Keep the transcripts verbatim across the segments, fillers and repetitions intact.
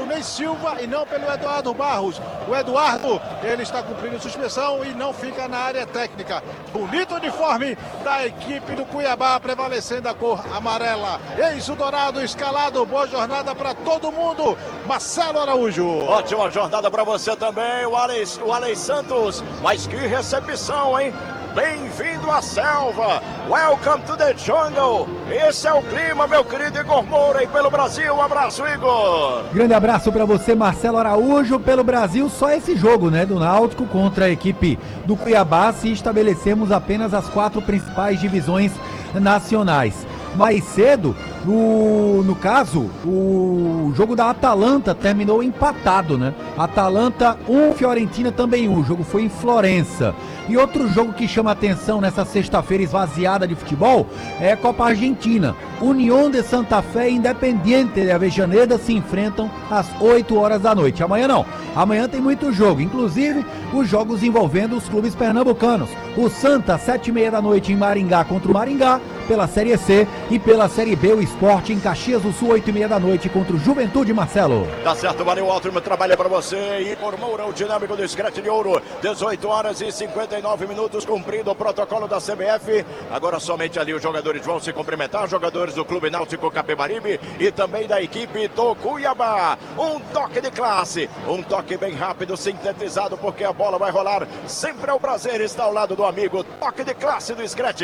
Ney Silva e não pelo Eduardo Barros. O Eduardo, ele está cumprindo suspensão e não fica na área técnica. Bonito uniforme da equipe do Cuiabá, prevalecendo a cor amarela. Eis o Dourado escalado. Boa jornada para todo mundo. Marcelo Araújo. Ótima jornada para você também, o Alex, o Alex Santos. Mas que recepção, hein? Bem-vindo à selva. Welcome to the jungle. Esse é o clima, meu querido Igor Moura, e pelo Brasil. Um abraço, Igor. Grande abraço para você, Marcelo Araújo. Pelo Brasil, só esse jogo, né, do Náutico contra a equipe do Cuiabá, se estabelecemos apenas as quatro principais divisões nacionais. Mais cedo, no, no caso, o jogo da Atalanta terminou empatado, né? Atalanta um, Fiorentina também um. O jogo foi em Florença. E outro jogo que chama atenção nessa sexta-feira esvaziada de futebol é a Copa Argentina. União de Santa Fé e Independiente de Avellaneda se enfrentam às oito horas da noite. Amanhã não. Amanhã tem muito jogo, inclusive os jogos envolvendo os clubes pernambucanos. O Santa, sete e meia da noite em Maringá contra o Maringá, pela Série C, e pela Série B, o Sport em Caxias do Sul, oito e meia da noite contra o Juventude, Marcelo. Tá certo, valeu, ótimo trabalho para você. Igor Moura, o dinâmico do Scratch de Ouro. dezoito horas e cinquenta e nove minutos, cumprido o protocolo da C B F. Agora somente ali os jogadores vão se cumprimentar, jogadores do Clube Náutico Capibaribe e também da equipe do Cuiabá. Um toque de classe, um toque bem rápido, sintetizado, porque a bola vai rolar. Sempre é um prazer estar ao lado do amigo. Toque de classe do Scratch.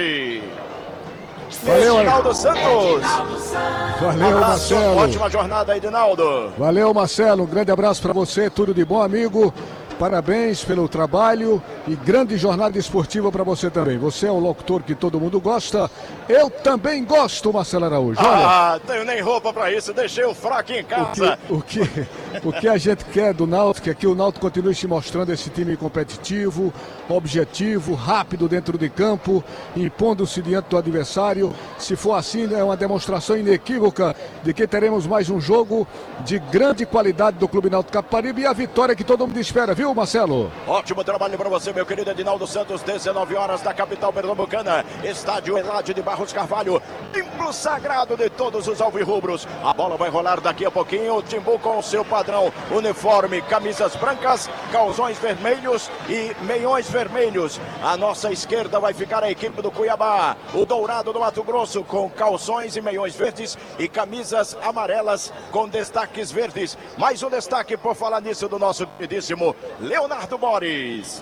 Valeu, Edinaldo Santos. Valeu, abraço, Marcelo. ótima jornada, Edinaldo. Valeu, Marcelo. Um grande abraço para você. Tudo de bom, amigo. Parabéns pelo trabalho e grande jornada esportiva para você também. Você é o locutor que todo mundo gosta. Eu também gosto, Marcelo Araújo. Olha, Ah, tenho nem roupa para isso. Deixei o fraco em casa. o que, o que, o que a gente quer do Náutico é que o Náutico continue se mostrando esse time competitivo, objetivo, rápido dentro de campo, impondo-se diante do adversário. Se for assim, é uma demonstração inequívoca de que teremos mais um jogo de grande qualidade do Clube Náutico Capibaribe e a vitória que todo mundo espera, viu, Marcelo? Ótimo trabalho para você, meu querido Edinaldo Santos. dezenove horas da capital pernambucana. Estádio Eládio de Barros Carvalho. Templo sagrado de todos os alvirrubros. A bola vai rolar daqui a pouquinho. O Timbu com o seu padrão uniforme. Camisas brancas, calções vermelhos e meiões vermelhos. À nossa esquerda vai ficar a equipe do Cuiabá. O Dourado do Mato Grosso com calções e meiões verdes e camisas amarelas com destaques verdes. Mais um destaque por falar nisso do nosso queridíssimo Leonardo Boris.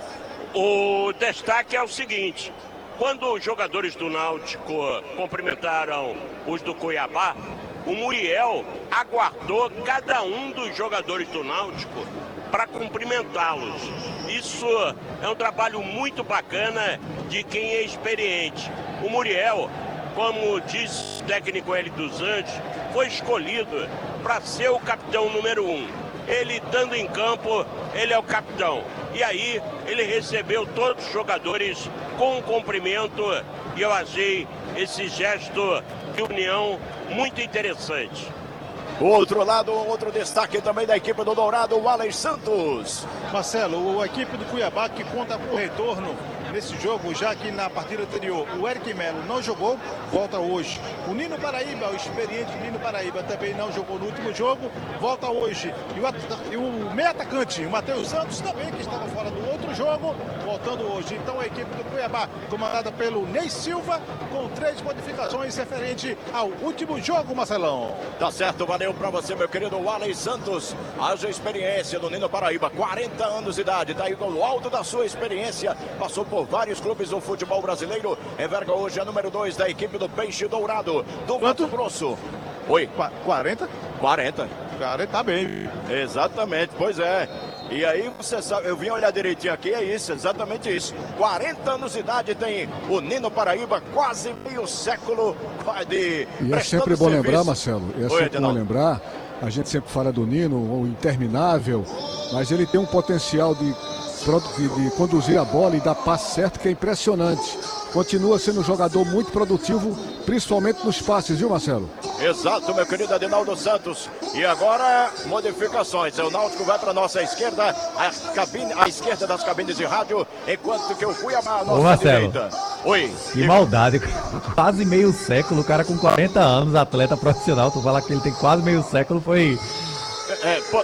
O destaque é o seguinte: quando os jogadores do Náutico cumprimentaram os do Cuiabá, o Muriel aguardou cada um dos jogadores do Náutico para cumprimentá-los. Isso é um trabalho muito bacana de quem é experiente. O Muriel, como disse o técnico Hélio dos Anjos, foi escolhido para ser o capitão número um. Ele estando em campo, ele é o capitão. E aí ele recebeu todos os jogadores com um cumprimento e eu achei esse gesto de união muito interessante. O outro lado, outro destaque também da equipe do Dourado, o Alex Santos. Marcelo, a equipe do Cuiabá que conta com retorno nesse jogo, já que na partida anterior o Eric Melo não jogou, volta hoje. O Nino Paraíba, o experiente Nino Paraíba, também não jogou no último jogo, volta hoje. E o, e o meio atacante, o Matheus Santos, também, que estava fora do outro jogo, voltando hoje. Então a equipe do Cuiabá, comandada pelo Ney Silva, com três modificações referente ao último jogo, Marcelão. Tá certo, valeu pra você, meu querido Alex Santos. Haja experiência do Nino Paraíba, quarenta anos de idade, tá aí no alto da sua experiência, passou por vários clubes do futebol brasileiro, enverga hoje a número dois da equipe do Peixe Dourado, do Mato Grosso. Oi? quarenta? quarenta. Cara, tá bem. Exatamente, pois é. E aí você sabe, eu vim olhar direitinho aqui, é isso, exatamente isso. quarenta anos de idade tem o Nino Paraíba, quase meio século de... E é sempre bom serviço. lembrar, Marcelo, é Oi, sempre bom Edinaldo. lembrar, a gente sempre fala do Nino, o interminável, mas ele tem um potencial de, de, de conduzir a bola e dar passe certo que é impressionante. Continua sendo um jogador muito produtivo, principalmente nos passes, viu, Marcelo? Exato, meu querido Adinaldo Santos. E agora, modificações. O Náutico vai para a nossa esquerda, a, cabine, a esquerda das cabines de rádio, enquanto que o Cuiabá à nossa Ô, Marcelo, direita. Oi. Que maldade, quase meio século, o cara com quarenta anos, atleta profissional, tu fala que ele tem quase meio século, foi... É,